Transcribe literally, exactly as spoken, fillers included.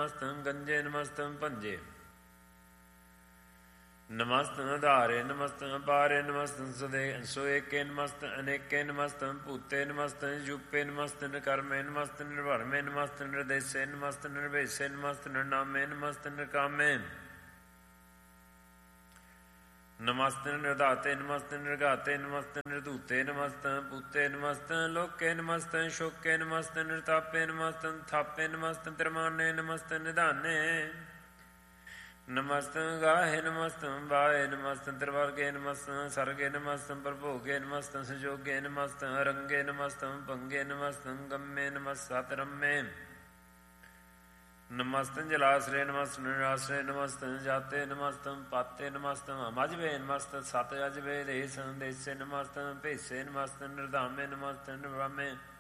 ਨਮਸਤੰ ਗੰਜੇ ਨਮਸਤੰ ਭੰਜੇ ਨਮਸਤੰ ਆਧਾਰੇ ਨਮਸਤੰ ਅਪਾਰੇ ਨਮਸਤੰ ਸਦੇ ਸੋਏਕੇ ਨਮਸਤੰ ਅਨੇਕੇ ਨਮਸਤੰ ਭੂਤੇ ਨਮਸਤੰ ਯੂਪੇ ਨਮਸਤੰ ਕਰਮੇ ਨਮਸਤੰ ਨਿਰਭਰਮੇ ਨਮਸਤੰ ਨਿਰਦੇਸੇ ਨਮਸਤੰ ਨਿਰਭੇਸੇ ਨਮਸਤੰ ਨਿਰਨਾਮੇ ਨਮਸਤੰ ਨਿਰਕਾਮੇ ਨਮਸਤੰ ਨਿਰਧਾਤੇ ਨਮਸਤੰ ਨਿਰਗਾਤੇ ਨਮਸਤੰ ਨਿਰਧੂਤੇ ਨਮਸਤੰ ਪੂਤੇ ਨਮਸਤੰ ਲੋਕੇ ਨਮਸਤੰ ਸ਼ੋਕੇ ਨਮਸਤੰ ਨਿਰਤਾਪੇ ਨਮਸਤੰ ਥਾਪੇ ਨਮਸਤੰ ਤਿਰਮਾਨੇ ਨਮਸਤੰ ਨਿਧਾਨੇ ਨਮਸਤੰ ਗਾਹੇ ਨਮਸਤੰ ਵਾਹੇ ਨਮਸਤੰ ਤਿਰਵਰਗੇ ਨਮਸਤੰ ਸਰਗੇ ਨਮਸਤੰ ਪ੍ਰਭੋਗੇ ਨਮਸਤੰ ਸੰਜੋਗੇ ਨਮਸਤੰ ਰੰਗੇ ਨਮਸਤੰ ਭੰਗੇ ਨਮਸਤੰ ਗੰਮੇ ਨਮਸਤੰ ਰੰਮੇ ਨਮਸਤੰ ਜਲਾਸਰੇ ਨਮਸਤੰ ਨਿਰਾਸਰੇ ਨਮਸਤੰ ਜਾਤੇ ਨਮਸਤੰ ਪਾਤੇ ਨਮਸਤੰ ਅਮਜਵੇ ਨਮਸਤੰ ਸਤ ਅਜਵੇ ਦੇਸੰ ਦੇਸੇ ਨਮਸਤੰ ਭੇਸੇ ਨਮਸਤੰ ਨਿਰਧਾਮੇ ਨਮਸਤੰ ਨਿਰਵਾਮੇ